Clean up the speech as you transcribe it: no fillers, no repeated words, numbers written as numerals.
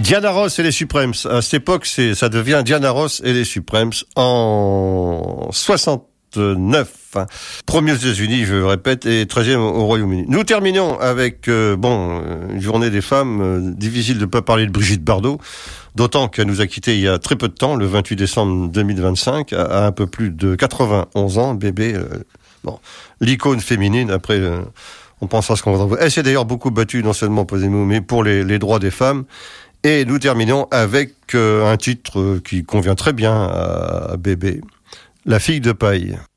Diana Ross et les Supremes. À cette époque, ça devient Diana Ross et les Supremes en 69. Premier aux États-Unis, je répète, et 13e au Royaume-Uni. Nous terminons avec, une journée des femmes. Difficile de ne pas parler de Brigitte Bardot, d'autant qu'elle nous a quittés il y a très peu de temps, le 28 décembre 2025, à un peu plus de 91 ans, bébé. L'icône féminine, après... on pense à ce qu'on va. Elle s'est d'ailleurs beaucoup battue, non seulement pour mais pour les droits des femmes. Et nous terminons avec un titre qui convient très bien à bébé, La fille de paille.